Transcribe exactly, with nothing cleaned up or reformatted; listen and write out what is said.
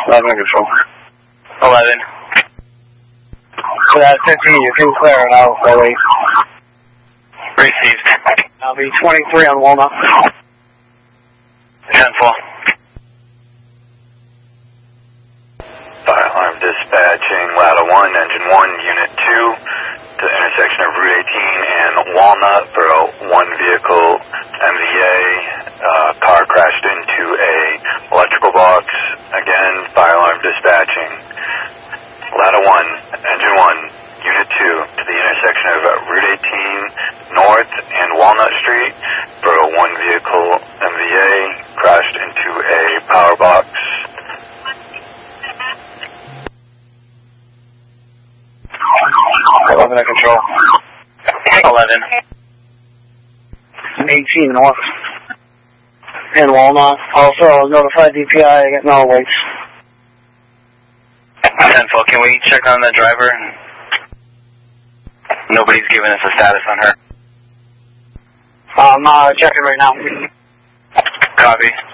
eleven control. eleven. So that's fifteen, you can clear it out, so wait. Received. I'll be twenty-three on Walnut. ten four. Fire alarm dispatching, Ladder one, Engine one, Unit two, to the intersection of Route eighteen and Walnut for a one vehicle M V A. Uh, car crashed into a electrical box. Again, fire alarm dispatching. Ladder one, Engine one, Unit two, to the intersection of Route eighteen North and Walnut Street for a one vehicle M V A. Crashed into a power box. eleven at control. eleven. eighteen North. And Walnut. Also, notified D P I, I got no alerts. ten four, can we check on the driver? Nobody's giving us a status on her. I'm uh, checking right now. Copy.